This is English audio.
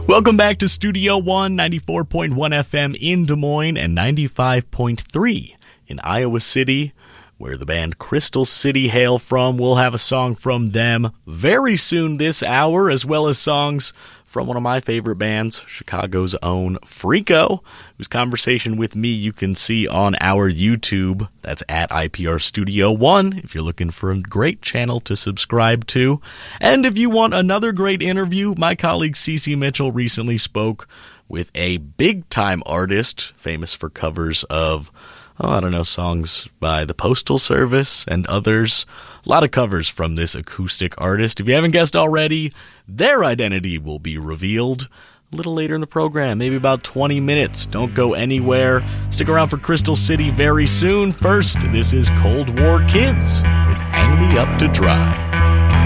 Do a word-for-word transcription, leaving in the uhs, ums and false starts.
Welcome back to Studio One, ninety-four point one F M in Des Moines and ninety-five point three in Iowa City, where the band Crystal City hail from. We'll have a song from them very soon this hour, as well as songs from one of my favorite bands, Chicago's own Freako, whose conversation with me you can see on our YouTube. That's at I P R Studio One, if you're looking for a great channel to subscribe to. And if you want another great interview, my colleague Cece Mitchell recently spoke with a big-time artist, famous for covers of, oh, I don't know, songs by the Postal Service and others. A lot of covers from this acoustic artist. If you haven't guessed already, their identity will be revealed a little later in the program, maybe about twenty minutes. Don't go anywhere. Stick around for Crystal City very soon. First, this is Cold War Kids with Hang Me Up to Dry.